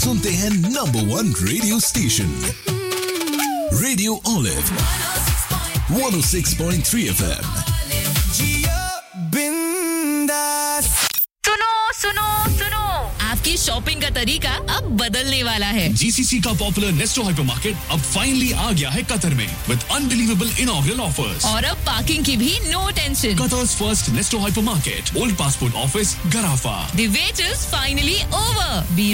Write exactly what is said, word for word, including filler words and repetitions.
सुनते हैं number one radio station radio olive one oh six point three F M। सुनो सुनो सुनो, आपकी शॉपिंग का तरीका अब बदलने वाला है। जीसीसी का पॉपुलर नेस्टो हाइपरमार्केट अब फाइनली आ गया है कतर में विद अनबिलीवेबल इनॉग्रल ऑफर्स। और अब पार्किंग की भी no tension. Qatar's first नेस्टो hypermarket, old passport office, गराफा। The wait is finally over. Be